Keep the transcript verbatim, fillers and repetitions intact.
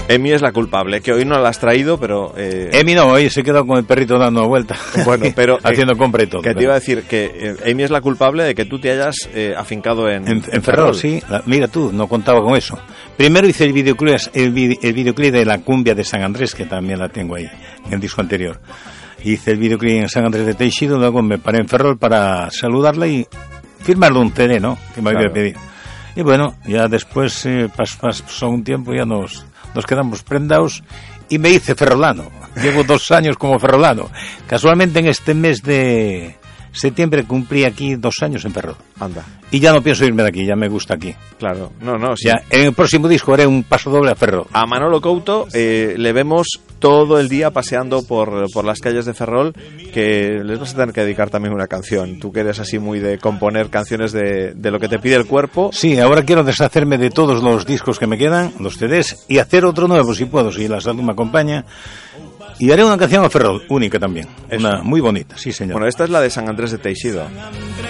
Emi es la culpable, que hoy no la has traído, pero... Eh... Emi no, hoy se quedó con el perrito dando vuelta. Bueno, pero... haciendo eh, compra y todo. Que pero... te iba a decir que eh, Emi es la culpable de que tú te hayas eh, afincado en... En, en Ferrol, sí. La, mira tú, no contaba con eso. Primero hice el videoclip, el, vide, el videoclip de la cumbia de San Andrés, que también la tengo ahí, en el disco anterior. Hice el videoclip en San Andrés de Teixido, luego me paré en Ferrol para saludarla y firmarle un C D, ¿no? Que me había claro. pedido. Y bueno, ya después eh, pasó, pasó un tiempo, ya nos, nos quedamos prendados y me hice ferrolano. Llevo dos años como ferrolano. Casualmente en este mes de septiembre cumplí aquí dos años en Ferrol. Anda. Y ya no pienso irme de aquí, ya me gusta aquí. Claro, no, no. Sí. Ya, en el próximo disco haré un paso doble a Ferrol. A Manolo Couto eh, le vemos todo el día paseando por, por las calles de Ferrol, que les vas a tener que dedicar también una canción. Tú que eres así muy de componer canciones de, de lo que te pide el cuerpo. Sí, ahora quiero deshacerme de todos los discos que me quedan, los C Ds, y hacer otro nuevo si puedo, si la salud me acompaña. Y haré una canción a Ferrol, única también. Eso. Una muy bonita, sí señor. Bueno, esta es la de San Andrés de Teixido.